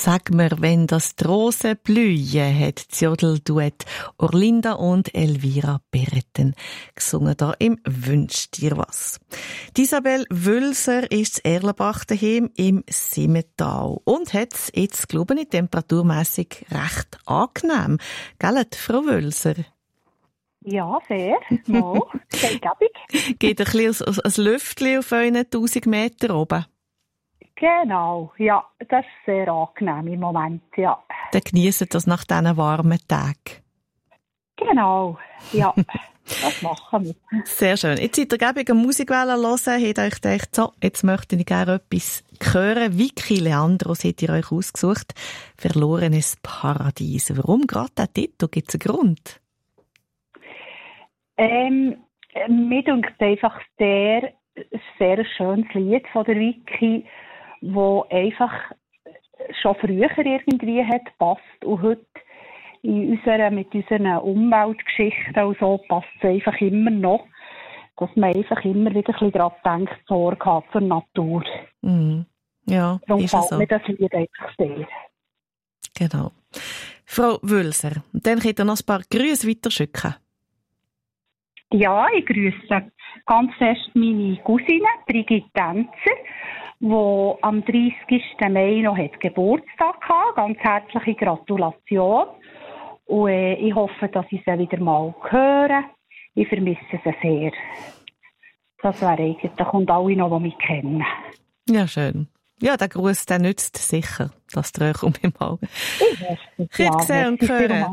Sag mir, wenn das die Rosen blühen, hat das Jodelduett Orlinda und Elvira Bereten gesungen, da im «Wünsch dir was». Die Isabel Wülser ist in Erlenbach daheim im Simmental und hat es jetzt, glaube ich, temperaturmässig recht angenehm. Gell, Frau Wülser? Ja, sehr. Mal. Sehr gäbig. Geht ein bisschen ein Lüftchen auf euren 1000 Meter oben? Genau, ja, das ist sehr angenehm im Moment, ja. Dann geniessen das nach diesen warmen Tagen. Genau, ja, das machen wir. Sehr schön. Jetzt seid ihr gäbig am Musikwellen hören, habt euch gedacht, so, jetzt möchte ich gerne etwas hören. Vicky Leandros habt ihr euch ausgesucht. «Verlorenes Paradies». Warum gerade der Titel? Gibt es einen Grund? Mir denkt einfach ein sehr schönes Lied von der Vicky, wo einfach schon früher irgendwie hat passt und heute mit unseren Umweltgeschichten und so passt es einfach immer noch, dass man einfach immer wieder ein bisschen daran denkt, Sorge hat zur Natur. Mm. Ja, darum ist es so. Mir das Lied einfach sehr. Genau. Frau Wülser, dann könnt ihr noch ein paar Grüße weiterschicken. Ja, ich grüße ganz fest meine Cousine Brigitte Tänzer, die am 30. Mai noch Geburtstag hatte. Ganz herzliche Gratulation. Und ich hoffe, dass ich sie wieder mal höre. Ich vermisse sie sehr. Das wäre eigentlich, und alle noch, die mich kennen. Ja, schön. Ja, der Gruß, der nützt sicher, dass ihr euch mal sehen und hören.